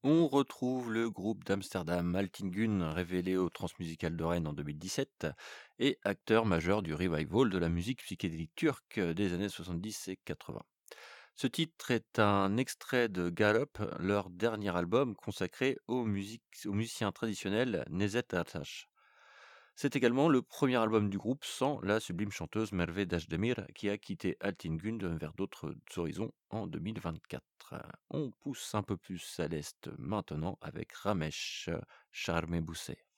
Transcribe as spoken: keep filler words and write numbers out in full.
On retrouve le groupe d'Amsterdam Altingun, révélé au Transmusical de Rennes en deux mille dix-sept et acteur majeur du revival de la musique psychédélique turque des années soixante-dix et quatre-vingts. Ce titre est un extrait de Galop, leur dernier album consacré aux, musiques, aux musiciens traditionnels Nezet Ertaş. C'est également le premier album du groupe sans la sublime chanteuse Merve Dajdemir qui a quitté Altingund vers d'autres horizons en deux mille vingt-quatre. On pousse un peu plus à l'est maintenant avec Ramesh Charmeboussé.